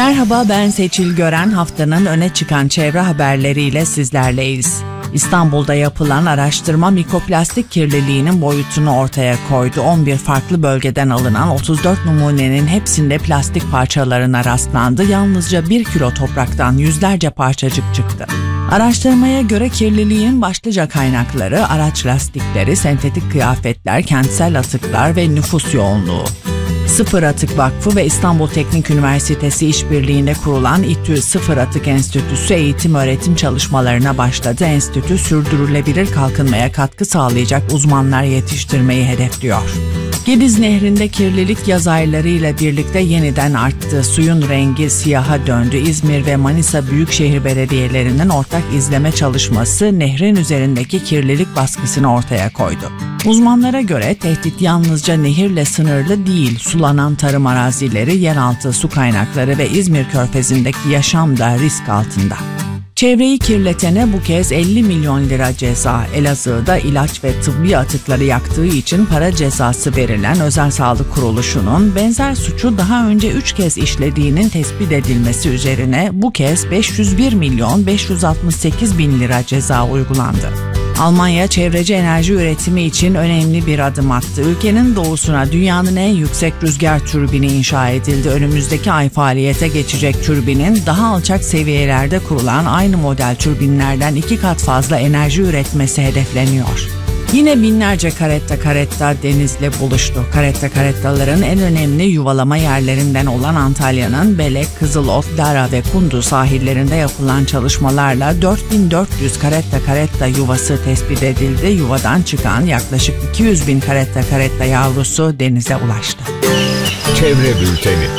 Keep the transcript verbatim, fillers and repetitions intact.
Merhaba, ben Seçil Gören. Haftanın öne çıkan çevre haberleriyle sizlerleyiz. İstanbul'da yapılan araştırma mikroplastik kirliliğinin boyutunu ortaya koydu. on bir farklı bölgeden alınan otuz dört numunenin hepsinde plastik parçalarına rastlandı. Yalnızca bir kilo topraktan yüzlerce parçacık çıktı. Araştırmaya göre kirliliğin başlıca kaynakları araç lastikleri, sentetik kıyafetler, kentsel atıklar ve nüfus yoğunluğu. Sıfır Atık Vakfı ve İstanbul Teknik Üniversitesi işbirliğinde kurulan İTÜ Sıfır Atık Enstitüsü eğitim öğretim çalışmalarına başladı. Enstitü sürdürülebilir kalkınmaya katkı sağlayacak uzmanlar yetiştirmeyi hedefliyor. Gediz Nehri'nde kirlilik yaz aylarıyla birlikte yeniden arttı. Suyun rengi siyaha döndü. İzmir ve Manisa Büyükşehir Belediyelerinin ortak izleme çalışması nehrin üzerindeki kirlilik baskısını ortaya koydu. Uzmanlara göre tehdit yalnızca nehirle sınırlı değil, sulanan tarım arazileri, yeraltı su kaynakları ve İzmir Körfezi'ndeki yaşam da risk altında. Çevreyi kirletene bu kez elli milyon lira ceza. Elazığ'da ilaç ve tıbbi atıkları yaktığı için para cezası verilen Özel Sağlık Kuruluşu'nun benzer suçu daha önce üç kez işlediğinin tespit edilmesi üzerine bu kez beş yüz bir milyon beş yüz altmış sekiz bin lira ceza uygulandı. Almanya çevreci enerji üretimi için önemli bir adım attı. Ülkenin doğusuna dünyanın en yüksek rüzgar türbini inşa edildi. Önümüzdeki ay faaliyete geçecek türbinin daha alçak seviyelerde kurulan aynı model türbinlerden iki kat fazla enerji üretmesi hedefleniyor. Yine binlerce karetta karetta denizle buluştu. Karetta karettaların en önemli yuvalama yerlerinden olan Antalya'nın Belek, Kızılot, Dara ve Kundu sahillerinde yapılan çalışmalarla dört bin dört yüz karetta karetta yuvası tespit edildi. Yuvadan çıkan yaklaşık iki yüz bin karetta karetta yavrusu denize ulaştı. Çevre Bülteni.